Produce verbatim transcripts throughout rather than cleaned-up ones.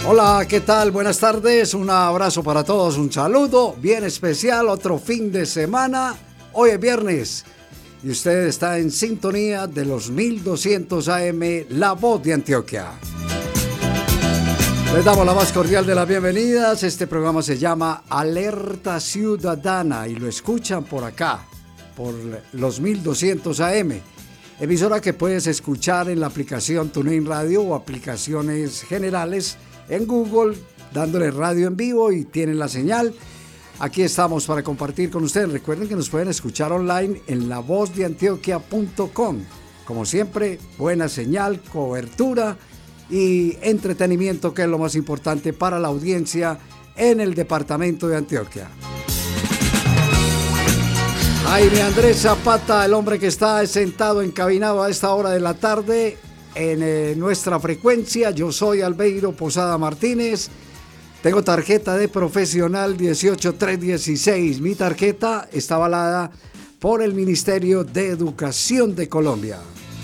Hola, ¿qué tal? Buenas tardes, un abrazo para todos, un saludo bien especial, otro fin de semana. Hoy es viernes y usted está en sintonía de los mil doscientos A M, La Voz de Antioquia. Les damos la más cordial de las bienvenidas. Este programa se llama Alerta Ciudadana y lo escuchan por acá, por los mil doscientos A M. Emisora que puedes escuchar en la aplicación TuneIn Radio o aplicaciones generales en Google, dándole radio en vivo y tienen la señal. Aquí estamos para compartir con ustedes. Recuerden que nos pueden escuchar online en la voz de antioquia punto com. Como siempre, buena señal, cobertura y entretenimiento, que es lo más importante para la audiencia en el departamento de Antioquia. Jaime Andrés Zapata, el hombre que está sentado encabinado a esta hora de la tarde en eh, nuestra frecuencia. Yo soy Albeiro Posada Martínez. Tengo tarjeta de profesional dieciocho tres dieciséis. Mi tarjeta está avalada por el Ministerio de Educación de Colombia.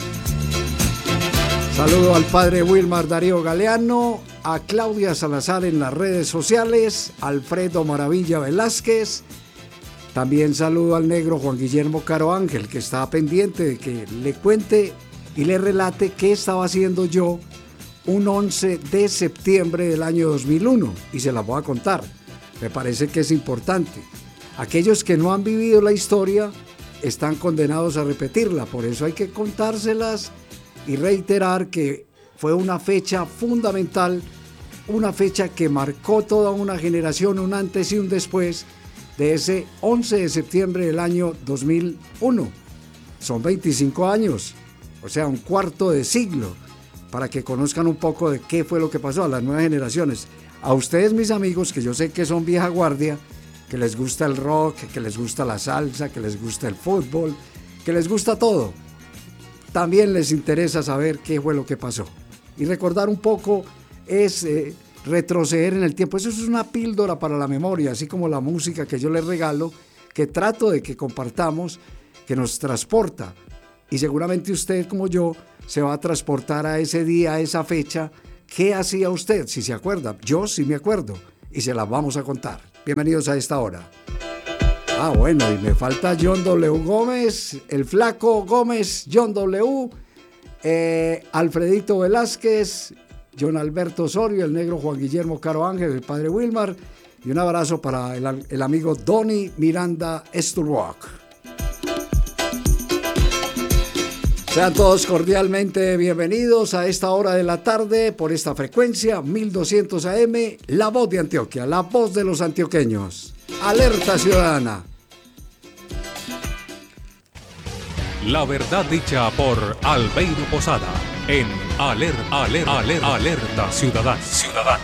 Saludo al padre Wilmar Darío Galeano, a Claudia Salazar en las redes sociales, Alfredo Maravilla Velázquez. También saludo al negro Juan Guillermo Caro Ángel, que está pendiente de que le cuente y le relate qué estaba haciendo yo un once de septiembre del año dos mil uno, y se la voy a contar. Me parece que es importante. Aquellos que no han vivido la historia están condenados a repetirla, por eso hay que contárselas y reiterar que fue una fecha fundamental, una fecha que marcó toda una generación, un antes y un después de ese once de septiembre del año dos mil uno. Son veinticinco años, o sea, un cuarto de siglo, para que conozcan un poco de qué fue lo que pasó a las nuevas generaciones. A ustedes, mis amigos, que yo sé que son vieja guardia, que les gusta el rock, que les gusta la salsa, que les gusta el fútbol, que les gusta todo, también les interesa saber qué fue lo que pasó. Y recordar un poco es eh, retroceder en el tiempo. Eso es una píldora para la memoria, así como la música que yo les regalo, que trato de que compartamos, que nos transporta. Y seguramente usted, como yo, se va a transportar a ese día, a esa fecha. ¿Qué hacía usted, si se acuerda? Yo sí me acuerdo y se las vamos a contar. Bienvenidos a esta hora. Ah, bueno, y me falta John W. Gómez, el flaco Gómez, John W., eh, Alfredito Velázquez, John Alberto Osorio, el negro Juan Guillermo Caro Ángel, el padre Wilmar, y un abrazo para el, el amigo Donny Miranda Sturrock. Sean todos cordialmente bienvenidos a esta hora de la tarde por esta frecuencia mil doscientos A M, La Voz de Antioquia, la voz de los antioqueños. Alerta Ciudadana. La verdad dicha por Albeiro Posada en Aler, Aler, Aler, Alerta Ciudadana. Ciudadana.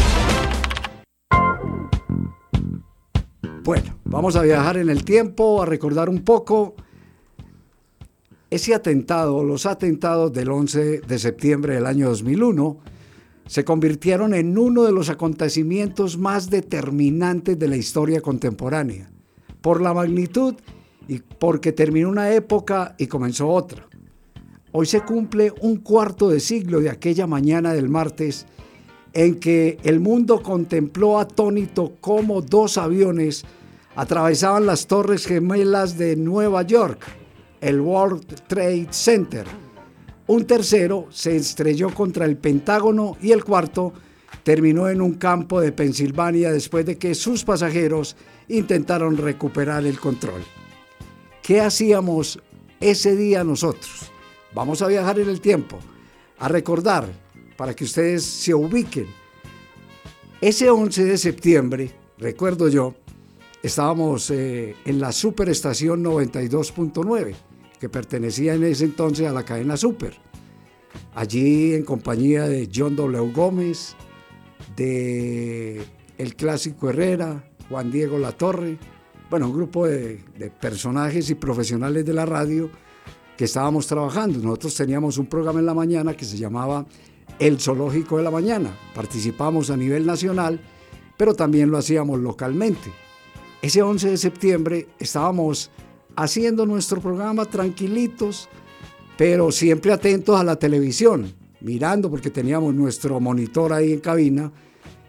Bueno, vamos a viajar en el tiempo, a recordar un poco ese atentado, los atentados del once de septiembre del año dos mil uno se convirtieron en uno de los acontecimientos más determinantes de la historia contemporánea, por la magnitud y porque terminó una época y comenzó otra. Hoy se cumple un cuarto de siglo de aquella mañana del martes en que el mundo contempló atónito cómo dos aviones atravesaban las Torres Gemelas de Nueva York, el World Trade Center. Un tercero se estrelló contra el Pentágono y el cuarto terminó en un campo de Pensilvania después de que sus pasajeros intentaron recuperar el control. ¿Qué hacíamos ese día nosotros? Vamos a viajar en el tiempo, a recordar, para que ustedes se ubiquen. Ese once de septiembre, recuerdo yo, estábamos eh, en la Superestación noventa y dos punto nueve, que pertenecía en ese entonces a la cadena Super. Allí en compañía de John W. Gómez, de el Clásico Herrera, Juan Diego Latorre, bueno, un grupo de, de personajes y profesionales de la radio que estábamos trabajando. Nosotros teníamos un programa en la mañana que se llamaba El Zoológico de la Mañana. Participamos a nivel nacional, pero también lo hacíamos localmente. Ese once de septiembre estábamos haciendo nuestro programa tranquilitos, pero siempre atentos a la televisión, mirando, porque teníamos nuestro monitor ahí en cabina,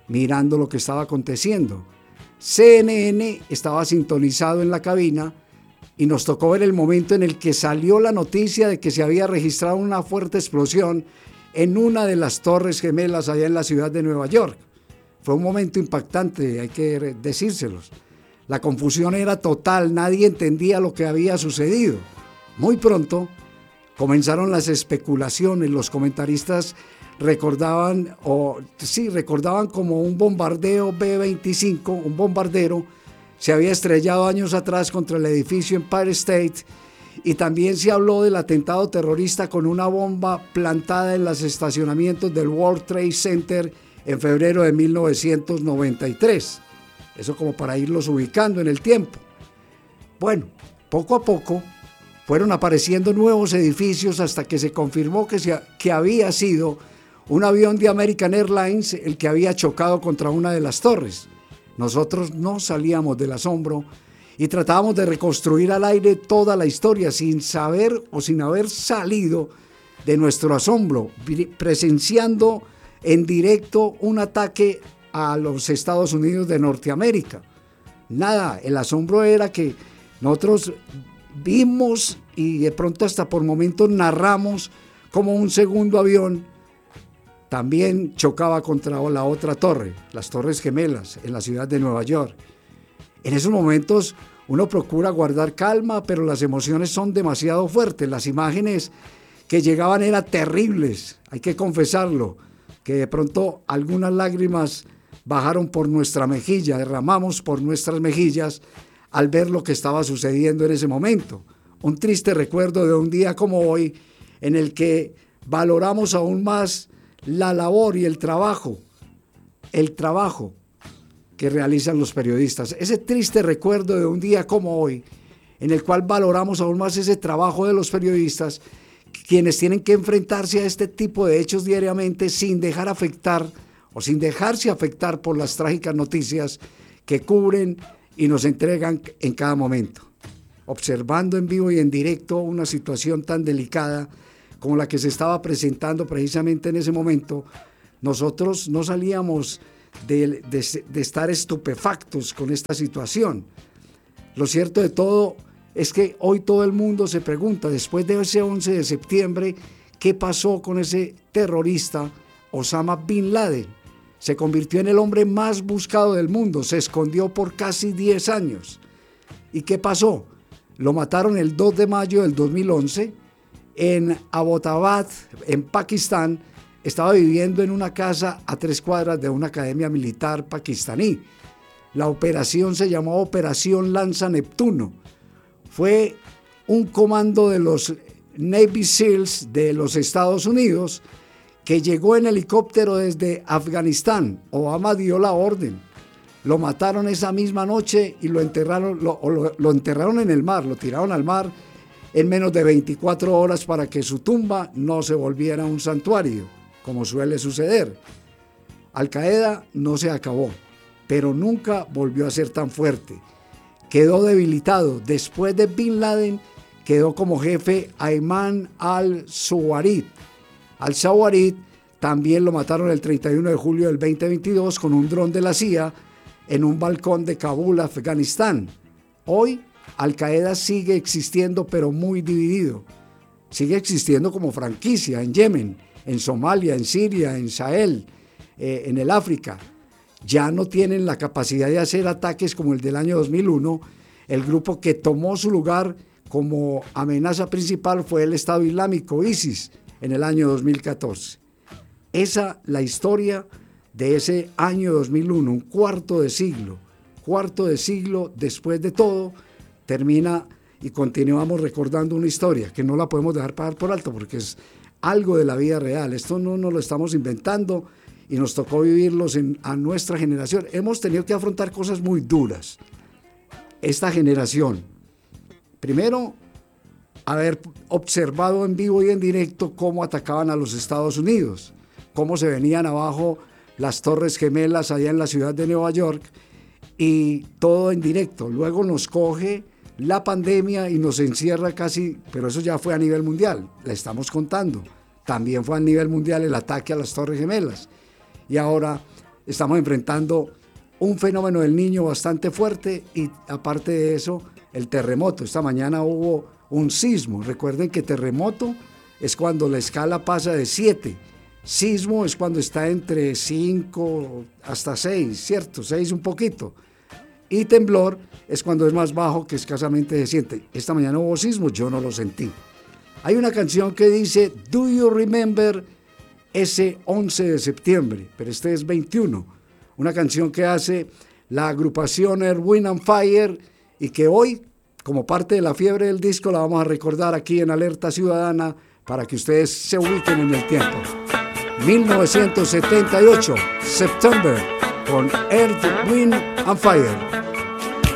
mirando lo que estaba aconteciendo. C N N estaba sintonizado en la cabina y nos tocó ver el momento en el que salió la noticia de que se había registrado una fuerte explosión en una de las torres gemelas allá en la ciudad de Nueva York. Fue un momento impactante, hay que decírselos. La confusión era total, nadie entendía lo que había sucedido. Muy pronto comenzaron las especulaciones, los comentaristas recordaban, o sí, recordaban como un bombardeo B veinticinco, un bombardero, se había estrellado años atrás contra el edificio Empire State, y también se habló del atentado terrorista con una bomba plantada en los estacionamientos del World Trade Center en febrero de mil novecientos noventa y tres. Eso como para irlos ubicando en el tiempo. Bueno, poco a poco fueron apareciendo nuevos edificios hasta que se confirmó que, se, que había sido un avión de American Airlines el que había chocado contra una de las torres. Nosotros no salíamos del asombro y tratábamos de reconstruir al aire toda la historia sin saber o sin haber salido de nuestro asombro, presenciando en directo un ataque a los Estados Unidos de Norteamérica. Nada, el asombro era que nosotros vimos y de pronto hasta por momentos narramos como un segundo avión también chocaba contra la otra torre, las Torres Gemelas, en la ciudad de Nueva York. En esos momentos uno procura guardar calma, pero las emociones son demasiado fuertes. Las imágenes que llegaban eran terribles, hay que confesarlo, que de pronto algunas lágrimas bajaron por nuestra mejilla, derramamos por nuestras mejillas al ver lo que estaba sucediendo en ese momento. Un triste recuerdo de un día como hoy, en el que valoramos aún más la labor y el trabajo, el trabajo que realizan los periodistas. Ese triste recuerdo de un día como hoy, en el cual valoramos aún más ese trabajo de los periodistas, quienes tienen que enfrentarse a este tipo de hechos diariamente sin dejar afectar o sin dejarse afectar por las trágicas noticias que cubren y nos entregan en cada momento. Observando en vivo y en directo una situación tan delicada como la que se estaba presentando precisamente en ese momento, nosotros no salíamos de, de, de estar estupefactos con esta situación. Lo cierto de todo es que hoy todo el mundo se pregunta, después de ese once de septiembre, ¿qué pasó con ese terrorista Osama Bin Laden? Se convirtió en el hombre más buscado del mundo, se escondió por casi diez años. ¿Y qué pasó? Lo mataron el dos de mayo del dos mil once en Abbottabad, en Pakistán. Estaba viviendo en una casa a tres cuadras de una academia militar pakistaní. La operación se llamó Operación Lanza Neptuno. Fue un comando de los Navy SEALs de los Estados Unidos que llegó en helicóptero desde Afganistán. Obama dio la orden. Lo mataron esa misma noche y lo enterraron, lo, lo, lo enterraron en el mar, lo tiraron al mar en menos de veinticuatro horas para que su tumba no se volviera un santuario, como suele suceder. Al Qaeda no se acabó, pero nunca volvió a ser tan fuerte. Quedó debilitado. Después de Bin Laden, quedó como jefe Ayman al-Zawarit. Al-Zawarit también lo mataron el treinta y uno de julio del veinte veintidós con un dron de la C I A en un balcón de Kabul, Afganistán. Hoy, Al-Qaeda sigue existiendo, pero muy dividido. Sigue existiendo como franquicia en Yemen, en Somalia, en Siria, en Sahel, eh, en el África. Ya no tienen la capacidad de hacer ataques como el del año dos mil uno. El grupo que tomó su lugar como amenaza principal fue el Estado Islámico, ISIS, en el año dos mil catorce. Esa la historia de ese año dos mil uno, un cuarto de siglo, cuarto de siglo después de todo, termina y continuamos recordando una historia que no la podemos dejar pasar por alto porque es algo de la vida real. Esto no nos lo estamos inventando y nos tocó vivirlos en, a nuestra generación. Hemos tenido que afrontar cosas muy duras. Esta generación, primero, haber observado en vivo y en directo cómo atacaban a los Estados Unidos, cómo se venían abajo las Torres Gemelas allá en la ciudad de Nueva York y todo en directo. Luego nos coge la pandemia y nos encierra casi, pero eso ya fue a nivel mundial, la estamos contando. También fue a nivel mundial el ataque a las Torres Gemelas. Y ahora estamos enfrentando un fenómeno del Niño bastante fuerte y aparte de eso, el terremoto. Esta mañana hubo un sismo. Recuerden que terremoto es cuando la escala pasa de siete. Sismo es cuando está entre cinco hasta seis, ¿cierto? seis un poquito. Y temblor es cuando es más bajo, que escasamente se siente. Esta mañana hubo sismo, yo no lo sentí. Hay una canción que dice Do You Remember ese once de septiembre, pero este es veintiuno. Una canción que hace la agrupación Earth, Wind and Fire y que hoy, como parte de la fiebre del disco, la vamos a recordar aquí en Alerta Ciudadana para que ustedes se ubiquen en el tiempo. mil novecientos setenta y ocho, September, con Earth, Wind and Fire.